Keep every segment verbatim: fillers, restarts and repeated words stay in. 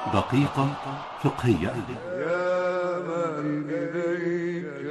دقيقة فقهية. يا من إليك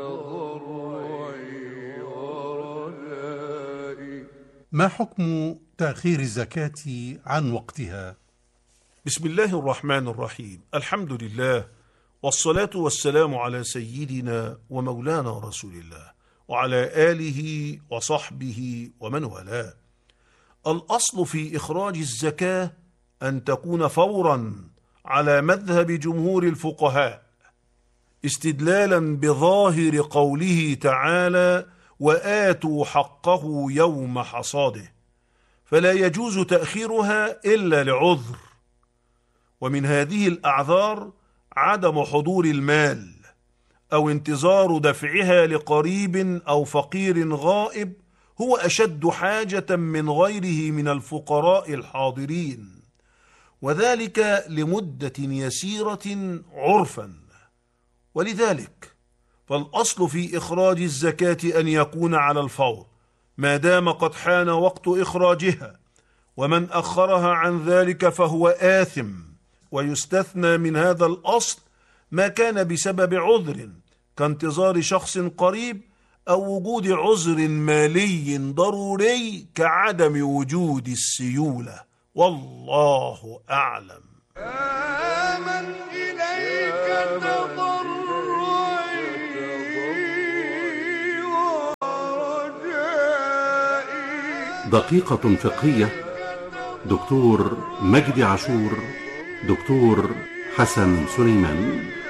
تضرعي ورجائي. ما حكم تأخير الزكاة عن وقتها؟ بسم الله الرحمن الرحيم. الحمد لله، والصلاة والسلام على سيدنا ومولانا رسول الله وعلى آله وصحبه ومن والاه. الأصل في إخراج الزكاة أن تكون فورا على مذهب جمهور الفقهاء، استدلالا بظاهر قوله تعالى: وآتوا حقه يوم حصاده، فلا يجوز تأخيرها إلا لعذر، ومن هذه الأعذار عدم حضور المال أو انتظار دفعها لقريب أو فقير غائب هو أشد حاجة من غيره من الفقراء الحاضرين، وذلك لمدة يسيرة عرفا. ولذلك فالأصل في إخراج الزكاة أن يكون على الفور ما دام قد حان وقت إخراجها، ومن أخرها عن ذلك فهو آثم. ويستثنى من هذا الأصل ما كان بسبب عذر كانتظار شخص قريب أو وجود عذر مالي ضروري كعدم وجود السيولة، والله أعلم. يا من إليك تضرعي ورجائي. دقيقة فقهية. دكتور مجدي عاشور، دكتور حسن سليمان.